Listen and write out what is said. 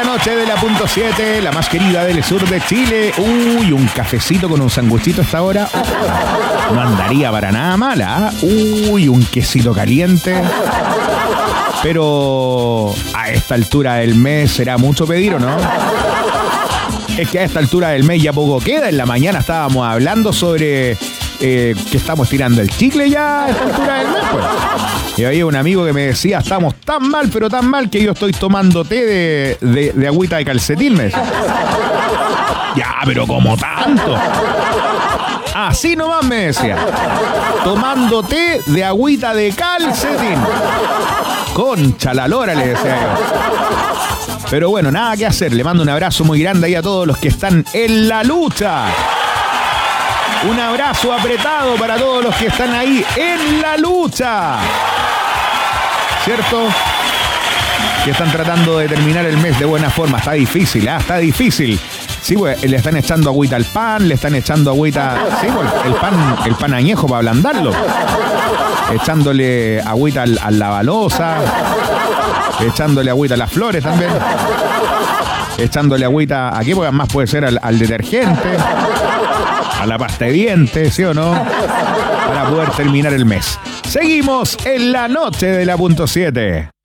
noche de la punto 7, la más querida del sur de Chile. Uy, un cafecito con un sanguchito a esta hora. No andaría para nada mala. Uy, un quesito caliente. Pero a esta altura del mes será mucho pedir, ¿o no? Es que a esta altura del mes ya poco queda. En la mañana estábamos hablando sobre que estamos tirando el chicle ya a esta altura del mes, pues. Y había un amigo que me decía, estamos tan mal, pero tan mal, que yo estoy tomando té de agüita de calcetín, me decía. Ya, pero como tanto. Así nomás me decía. Tomando té de agüita de calcetín. Concha la lora, le decía yo. Pero bueno, nada que hacer. Le mando un abrazo muy grande ahí a todos los que están en la lucha. Un abrazo apretado para todos los que están ahí en la lucha. ¿Cierto? Que están tratando de terminar el mes de buena forma. Está difícil, ¿eh? Está difícil. Sí, pues le están echando agüita al pan, le están echando agüita... Sí, pues el pan añejo para ablandarlo. Echándole agüita al lavalosa. Echándole agüita a las flores también. Echándole agüita... ¿A qué más puede ser? Al detergente. A la pasta de dientes, ¿sí o no? Para poder terminar el mes. Seguimos en la noche de la punto 7.